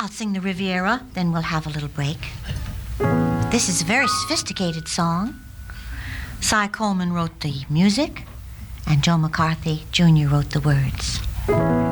I'll sing the Riviera, then we'll have a little break. This is a very sophisticated song. Cy Coleman wrote the music, and Joe McCarthy Jr. wrote the words.